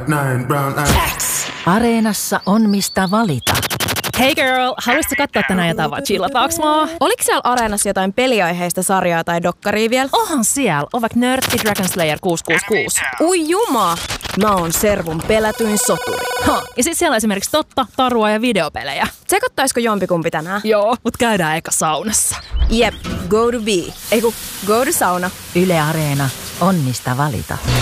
9, brown eyes. Areenassa on mistä valita. Hey girl, haluaisitko katsoa tänään jotain vai chillataaks mua? Oliko siellä Areenassa jotain peliaiheista sarjaa tai dokkaria vielä? Onhan siellä, on vaikka Nörtti Dragon Slayer 666. Ui juma! Mä oon Servun pelätyin soturi. Ja sit siellä on esimerkiksi totta, tarua ja videopelejä. Tsekattaisiko jompikumpi tänään? Joo, mut käydään eka saunassa. Jep, go to be. Eiku, go to sauna. Yle Areena on mistä valita.